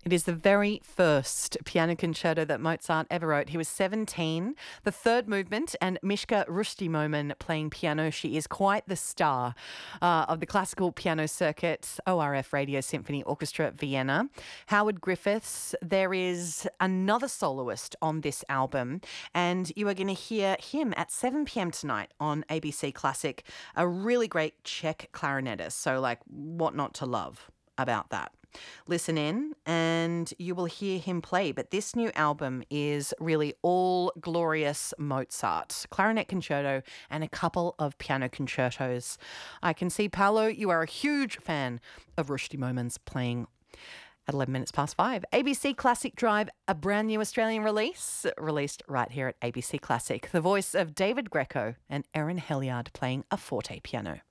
It is the very first piano concerto that Mozart ever wrote. He was 17. The third movement, and Mishka Rushdi-Momen playing piano. She is quite the star of the classical piano circuit, ORF Radio Symphony Orchestra, Vienna. Howard Griffiths. There is another soloist on this album, and you are going to hear him at 7 p.m. tonight on ABC Classic. A really great Czech clarinetist. So, like, what not to love about that? Listen in and you will hear him play. But this new album is really all glorious Mozart, clarinet concerto and a couple of piano concertos. I can see, Paolo, you are a huge fan of Rushdi-Momen's playing. At 11 minutes past 5. ABC Classic Drive, a brand new Australian release, released right here at ABC Classic. The voice of David Greco and Erin Helyard playing a forte piano.